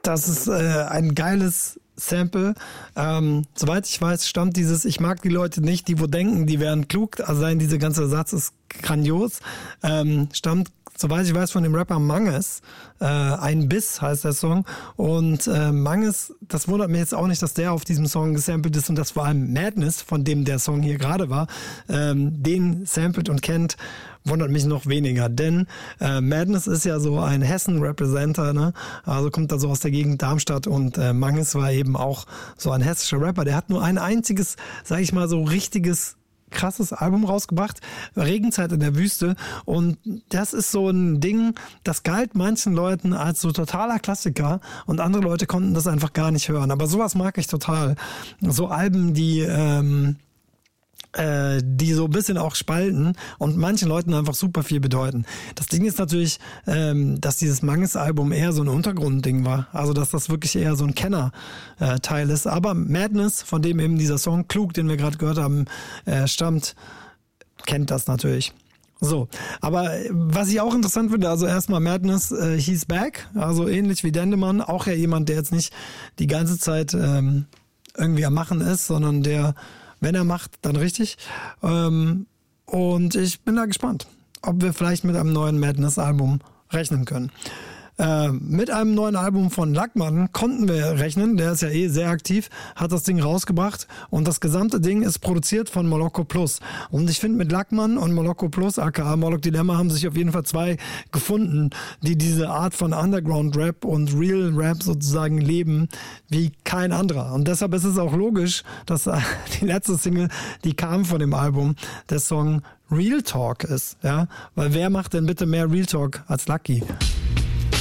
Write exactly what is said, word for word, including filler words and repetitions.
Das ist äh, ein geiles Sample. Ähm, soweit ich weiß, stammt dieses Ich mag die Leute nicht, die wo denken, die wären klug. Also sein, dieser ganze Satz ist grandios. Ähm, stammt, soweit ich weiß, von dem Rapper Manges. Äh, Ein Biss heißt der Song. Und äh, Manges, das wundert mich jetzt auch nicht, dass der auf diesem Song gesampelt ist und dass vor allem Madness, von dem der Song hier gerade war, ähm, den samplet und kennt, wundert mich noch weniger, denn äh, Madness ist ja so ein Hessen-Representer, ne? Also kommt da so aus der Gegend Darmstadt und äh, Manges war eben auch so ein hessischer Rapper. Der hat nur ein einziges, sag ich mal, so richtiges krasses Album rausgebracht, Regenzeit in der Wüste, und das ist so ein Ding, das galt manchen Leuten als so totaler Klassiker und andere Leute konnten das einfach gar nicht hören, aber sowas mag ich total. So Alben, die ähm, die so ein bisschen auch spalten und manchen Leuten einfach super viel bedeuten. Das Ding ist natürlich, ähm, dass dieses Manges-Album eher so ein Untergrundding war. Also, dass das wirklich eher so ein Kenner-Teil ist. Aber Madness, von dem eben dieser Song Klug, den wir gerade gehört haben, äh, stammt, kennt das natürlich. So, aber was ich auch interessant finde, also erstmal Madness, äh, he's back, also ähnlich wie Dendemann, auch ja jemand, der jetzt nicht die ganze Zeit ähm, irgendwie am Machen ist, sondern der, wenn er macht, dann richtig. Ähm, und ich bin da gespannt, ob wir vielleicht mit einem neuen Madness-Album rechnen können. Äh, mit einem neuen Album von Lackmann konnten wir rechnen, der ist ja eh sehr aktiv, hat das Ding rausgebracht und das gesamte Ding ist produziert von Moloko Plus. Und ich finde, mit Lackmann und Moloko Plus, aka Moloch Dilemma, haben sich auf jeden Fall zwei gefunden, die diese Art von Underground-Rap und Real-Rap sozusagen leben wie kein anderer. Und deshalb ist es auch logisch, dass die letzte Single, die kam von dem Album, der Song Real Talk ist, ja, weil wer macht denn bitte mehr Real Talk als Lucky?